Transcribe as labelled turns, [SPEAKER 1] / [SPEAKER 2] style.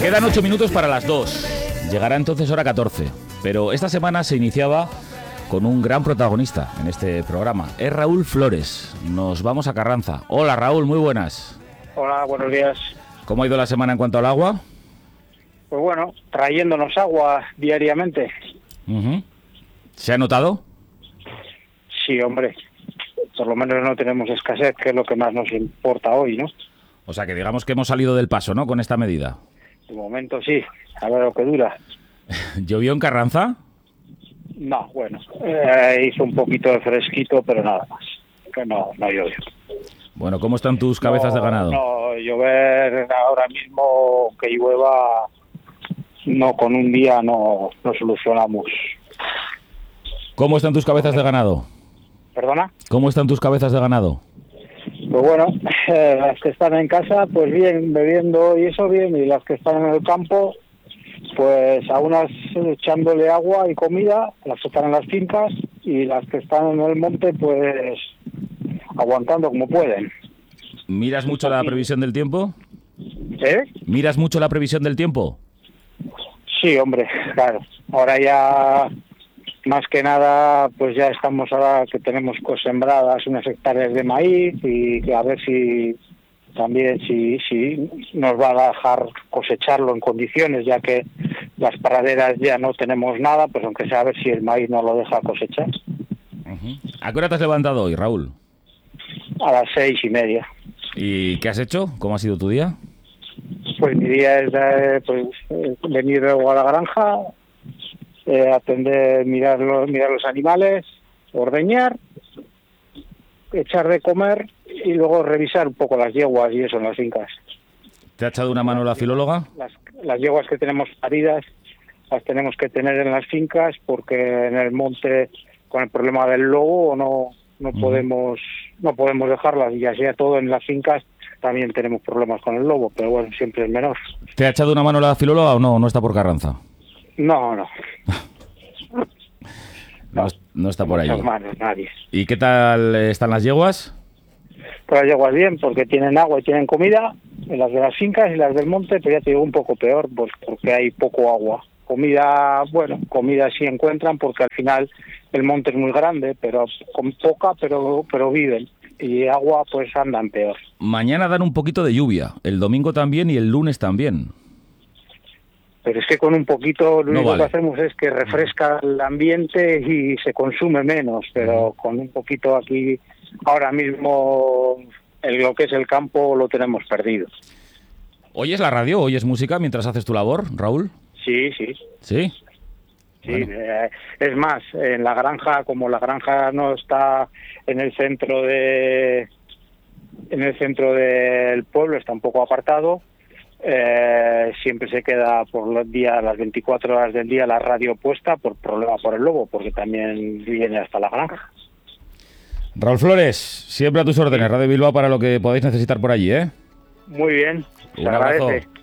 [SPEAKER 1] Quedan 8 minutos para las 2. Llegará entonces hora 14. Pero esta semana se iniciaba con un gran protagonista en este programa. Es Raúl Flores. Nos vamos a Carranza. Hola Raúl, muy buenas.
[SPEAKER 2] Hola, buenos días.
[SPEAKER 1] ¿Cómo ha ido la semana en cuanto al agua?
[SPEAKER 2] Pues bueno, trayéndonos agua diariamente.
[SPEAKER 1] ¿Se ha notado?
[SPEAKER 2] Sí, hombre. Por lo menos no tenemos escasez, que es lo que más nos importa hoy, ¿no?
[SPEAKER 1] O sea, que digamos que hemos salido del paso, ¿no?, con esta medida.
[SPEAKER 2] De momento sí, a ver lo que dura.
[SPEAKER 1] ¿Llovió en Carranza?
[SPEAKER 2] No, bueno, hizo un poquito de fresquito, pero nada más. Que no llovió.
[SPEAKER 1] Bueno, ¿cómo están tus cabezas de ganado?
[SPEAKER 2] No, llover ahora mismo, que llueva, no, con un día no solucionamos.
[SPEAKER 1] ¿Cómo están tus cabezas de ganado?
[SPEAKER 2] ¿Perdona?
[SPEAKER 1] ¿Cómo están tus cabezas de ganado?
[SPEAKER 2] Pues bueno, las que están en casa, pues bien, bebiendo y eso bien, y las que están en el campo, pues a unas echándole agua y comida, las que están en las fincas, y las que están en el monte, pues aguantando como pueden.
[SPEAKER 1] ¿Miras mucho la previsión del tiempo?
[SPEAKER 2] ¿Eh?
[SPEAKER 1] ¿Miras mucho la previsión del tiempo?
[SPEAKER 2] Sí, hombre, claro. Ahora ya, más que nada, pues ya estamos ahora que tenemos sembradas unas hectáreas de maíz y a ver si también si nos va a dejar cosecharlo en condiciones, ya que las praderas ya no tenemos nada, pues aunque sea a ver si el maíz no lo deja cosechar.
[SPEAKER 1] ¿A qué hora te has levantado hoy, Raúl?
[SPEAKER 2] A las 6:30.
[SPEAKER 1] ¿Y qué has hecho? ¿Cómo ha sido tu día?
[SPEAKER 2] Pues mi día es venir luego a la granja, atender, mirar los animales, ordeñar, echar de comer y luego revisar un poco las yeguas y eso en las fincas.
[SPEAKER 1] ¿Te ha echado una mano la filóloga?
[SPEAKER 2] Las yeguas que tenemos paridas las tenemos que tener en las fincas porque en el monte con el problema del lobo no podemos dejarlas, y ya sea todo en las fincas también tenemos problemas con el lobo, pero bueno, siempre es menor.
[SPEAKER 1] ¿Te ha echado una mano la filóloga o no? ¿No está por Carranza?
[SPEAKER 2] No.
[SPEAKER 1] No está por allí.
[SPEAKER 2] Manos, nadie.
[SPEAKER 1] ¿Y qué tal están las yeguas?
[SPEAKER 2] Pues las yeguas bien, porque tienen agua y tienen comida, en las de las fincas y las del monte, pero ya te digo un poco peor, pues porque hay poco agua. Comida sí encuentran, porque al final el monte es muy grande, pero con poca, pero viven. Y agua pues andan peor.
[SPEAKER 1] Mañana dan un poquito de lluvia, el domingo también y el lunes también.
[SPEAKER 2] Pero es que con un poquito lo único que
[SPEAKER 1] vale.
[SPEAKER 2] hacemos es que refresca el ambiente y se consume menos, pero con un poquito aquí, ahora mismo lo que es el campo lo tenemos perdido.
[SPEAKER 1] ¿Oyes la radio? ¿Oyes música mientras haces tu labor, Raúl?
[SPEAKER 2] Sí.
[SPEAKER 1] ¿Sí?
[SPEAKER 2] Sí,
[SPEAKER 1] bueno.
[SPEAKER 2] Es más, en la granja, como la granja no está en el centro del pueblo, está un poco apartado, siempre se queda por los días, las 24 horas del día, la radio puesta por problema por el lobo, porque también viene hasta la granja.
[SPEAKER 1] Raúl Flores, siempre a tus órdenes, Radio Bilbao, para lo que podáis necesitar por allí, ¿eh?
[SPEAKER 2] Muy bien, se
[SPEAKER 1] Un abrazo.
[SPEAKER 2] agradece.